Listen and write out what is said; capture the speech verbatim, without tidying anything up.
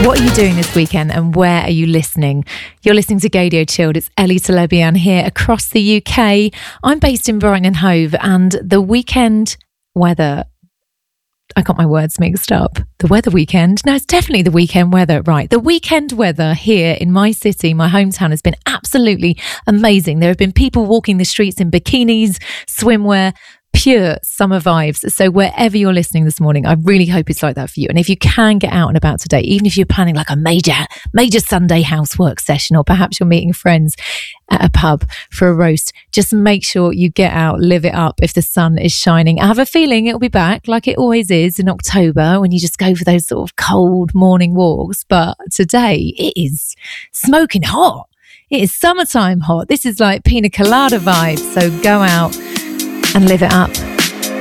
What are you doing this weekend and where are you listening? You're listening to Gaydio Chilled. It's Ellie Telebian here across the U K. I'm based in Brighton and Hove, and the weekend weather, I got my words mixed up. The weather weekend? No, it's definitely the weekend weather, right? The weekend weather here in my city, my hometown, has been absolutely amazing. There have been people walking the streets in bikinis, swimwear, pure summer vibes. So wherever you're listening this morning, I really hope it's like that for you. And if you can get out and about today, even if you're planning like a major, major Sunday housework session, or perhaps you're meeting friends at a pub for a roast, just make sure you get out, live it up if the sun is shining. I have a feeling it'll be back like it always is in October when you just go for those sort of cold morning walks. But today it is smoking hot. It is summertime hot. This is like pina colada vibes. So go out and live it up.